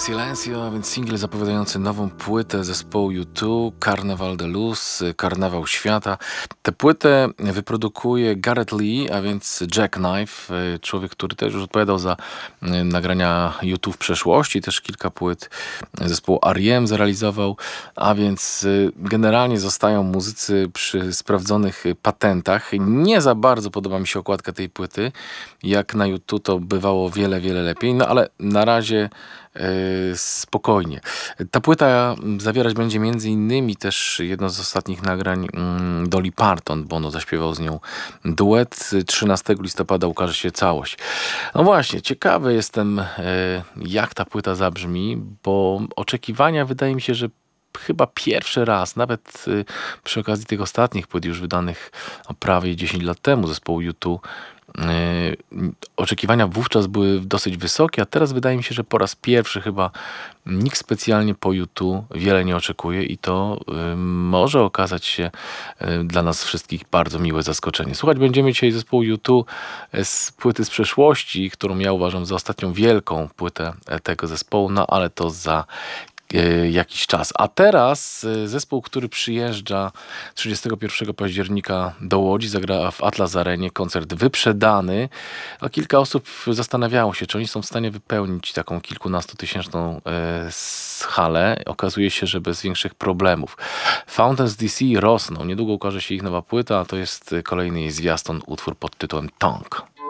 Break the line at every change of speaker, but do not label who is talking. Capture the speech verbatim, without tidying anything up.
Silencio, a więc singiel zapowiadający nową płytę zespołu U dwa, Carnaval de Luz, Karnawał Świata. Tę płytę wyprodukuje Gareth Lee, a więc Jackknife, człowiek, który też już odpowiadał za nagrania U dwa w przeszłości, też kilka płyt zespołu R E M zrealizował, a więc generalnie zostają muzycy przy sprawdzonych patentach. Nie za bardzo podoba mi się okładka tej płyty, jak na U dwa to bywało wiele, wiele lepiej, no ale na razie spokojnie. Ta płyta zawierać będzie między innymi też jedno z ostatnich nagrań Dolly Parton, bo ono zaśpiewał z nią duet. trzynastego listopada ukaże się całość. No właśnie, ciekawy jestem, jak ta płyta zabrzmi, bo oczekiwania wydaje mi się, że chyba pierwszy raz, nawet przy okazji tych ostatnich płyt już wydanych prawie dziesięć lat temu zespołu U dwa, Yy, oczekiwania wówczas były dosyć wysokie, a teraz wydaje mi się, że po raz pierwszy chyba nikt specjalnie po U dwa wiele nie oczekuje i to yy, może okazać się yy, dla nas wszystkich bardzo miłe zaskoczenie. Słuchać będziemy dzisiaj zespołu U dwa z płyty z przeszłości, którą ja uważam za ostatnią wielką płytę tego zespołu, no ale to za jakiś czas. A teraz zespół, który przyjeżdża trzydziestego pierwszego października do Łodzi, zagra w Atlas Arenie, koncert wyprzedany. A kilka osób zastanawiało się, czy oni są w stanie wypełnić taką kilkunastotysięczną halę. Okazuje się, że bez większych problemów. Fountains D C rosną. Niedługo ukaże się ich nowa płyta, a to jest kolejny jej zwiastun, utwór pod tytułem Tongue.